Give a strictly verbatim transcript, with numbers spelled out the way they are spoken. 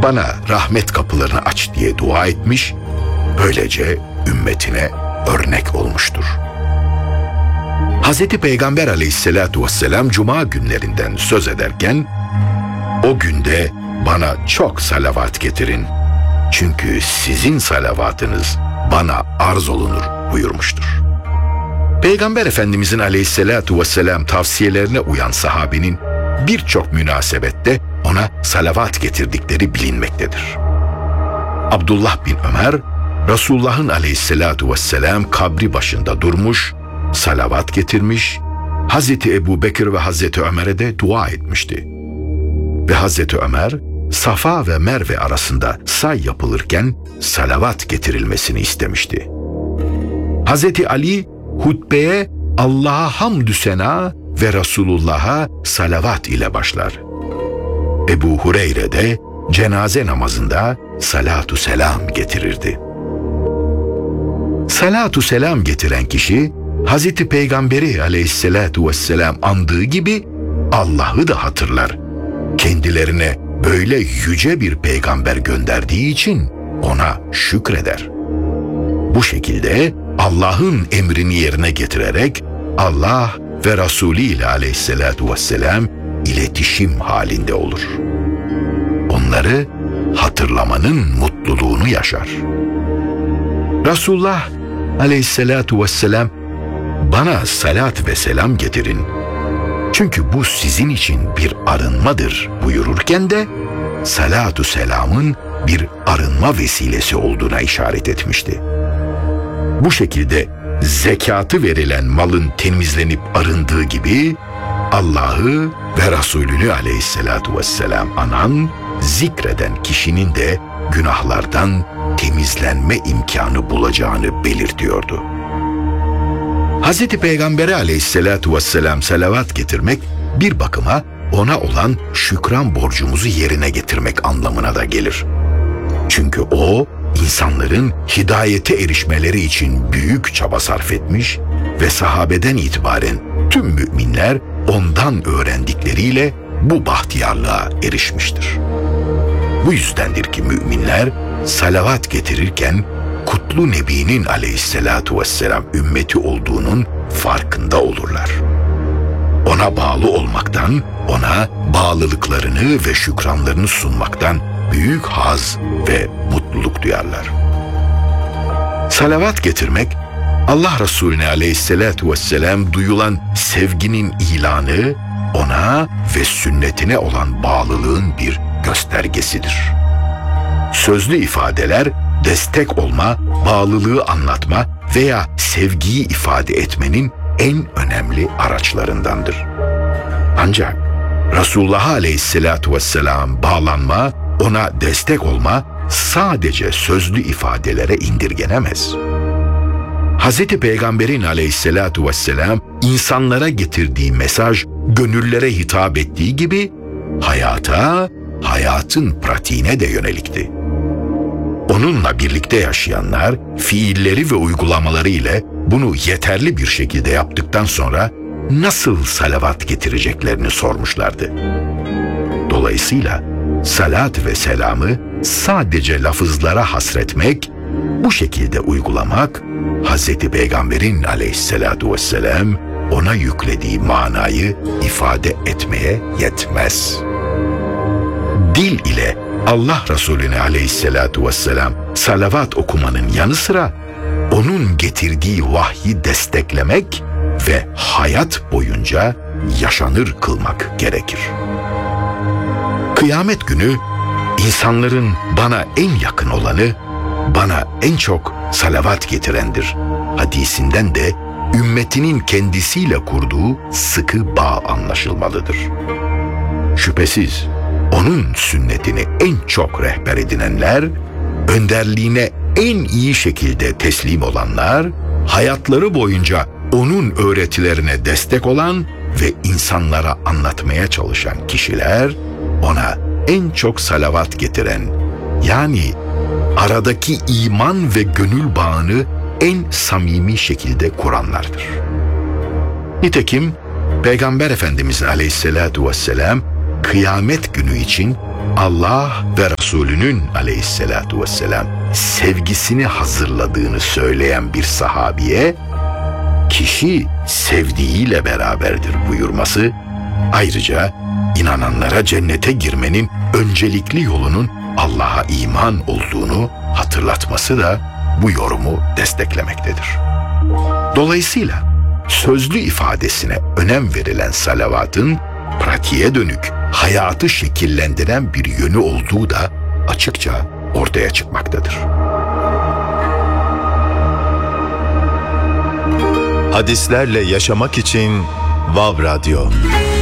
bana rahmet kapılarını aç diye dua etmiş, böylece ümmetine örnek olmuştur. Hazreti Peygamber aleyhissalatu vesselam Cuma günlerinden söz ederken, o günde bana çok salavat getirin, çünkü sizin salavatınız bana arz olunur buyurmuştur. Peygamber Efendimizin aleyhissalatu vesselam tavsiyelerine uyan sahabenin birçok münasebette ona salavat getirdikleri bilinmektedir. Abdullah bin Ömer, Resulullah'ın aleyhissalatu vesselam kabri başında durmuş, salavat getirmiş, Hazreti Ebu Bekir ve Hazreti Ömer'e de dua etmişti. Ve Hazreti Ömer, Safa ve Merve arasında say yapılırken salavat getirilmesini istemişti. Hazreti Ali, hutbeye Allah'a hamdü sena ve Resulullah'a salavat ile başlar. Ebu Hureyre de cenaze namazında salatu selam getirirdi. Salatu selam getiren kişi, Hazreti Peygamberi aleyhissalatu vesselam andığı gibi Allah'ı da hatırlar. Kendilerine böyle yüce bir peygamber gönderdiği için ona şükreder. Bu şekilde Allah'ın emrini yerine getirerek Allah ve Resulü ile aleyhissalatu vesselam iletişim halinde olur. Onları hatırlamanın mutluluğunu yaşar. Resulullah aleyhissalatu vesselam bana salat ve selam getirin, çünkü bu sizin için bir arınmadır buyururken de salatu selamın bir arınma vesilesi olduğuna işaret etmişti. Bu şekilde zekatı verilen malın temizlenip arındığı gibi Allah'ı ve Resulünü aleyhissalatu vesselam anan, zikreden kişinin de günahlardan temizlenme imkanı bulacağını belirtiyordu. Hazreti Peygamber'e aleyhissalatu vesselam salavat getirmek bir bakıma ona olan şükran borcumuzu yerine getirmek anlamına da gelir. Çünkü o, insanların hidayete erişmeleri için büyük çaba sarf etmiş ve sahabeden itibaren tüm müminler ondan öğrendikleriyle bu bahtiyarlığa erişmiştir. Bu yüzdendir ki müminler salavat getirirken kutlu Nebi'nin aleyhissalatu vesselam ümmeti olduğunun farkında olurlar. Ona bağlı olmaktan, ona bağlılıklarını ve şükranlarını sunmaktan büyük haz ve mutluluk duyarlar. Salavat getirmek, Allah Resulüne aleyhissalatu vesselam duyulan sevginin ilanı, ona ve sünnetine olan bağlılığın bir göstergesidir. Sözlü ifadeler, destek olma, bağlılığı anlatma veya sevgiyi ifade etmenin en önemli araçlarındandır. Ancak Resulullah aleyhissalatu vesselam bağlanma, ona destek olma sadece sözlü ifadelere indirgenemez. Hazreti Peygamber'in aleyhissalatu vesselam insanlara getirdiği mesaj gönüllere hitap ettiği gibi hayata, hayatın pratiğine de yönelikti. Onunla birlikte yaşayanlar fiilleri ve uygulamaları ile bunu yeterli bir şekilde yaptıktan sonra nasıl salavat getireceklerini sormuşlardı. Dolayısıyla salat ve selamı sadece lafızlara hasretmek, bu şekilde uygulamak, Hazreti Peygamber'in aleyhissalatu vesselam ona yüklediği manayı ifade etmeye yetmez. Dil ile Allah Resulüne aleyhissalatu vesselam salavat okumanın yanı sıra onun getirdiği vahyi desteklemek ve hayat boyunca yaşanır kılmak gerekir. Kıyamet günü insanların bana en yakın olanı, bana en çok salavat getirendir hadisinden de ümmetinin kendisiyle kurduğu sıkı bağ anlaşılmalıdır. Şüphesiz onun sünnetini en çok rehber edinenler, önderliğine en iyi şekilde teslim olanlar, hayatları boyunca onun öğretilerine destek olan ve insanlara anlatmaya çalışan kişiler, ona en çok salavat getiren, yani aradaki iman ve gönül bağını en samimi şekilde kuranlardır. Nitekim Peygamber Efendimiz aleyhissalatu vesselam kıyamet günü için Allah ve Resulünün aleyhissalatu vesselam sevgisini hazırladığını söyleyen bir sahabiye, kişi sevdiğiyle beraberdir buyurması, ayrıca inananlara cennete girmenin öncelikli yolunun Allah'a iman olduğunu hatırlatması da bu yorumu desteklemektedir. Dolayısıyla sözlü ifadesine önem verilen salavatın pratiğe dönük, hayatı şekillendiren bir yönü olduğu da açıkça ortaya çıkmaktadır. Hadislerle yaşamak için Vav Radyo.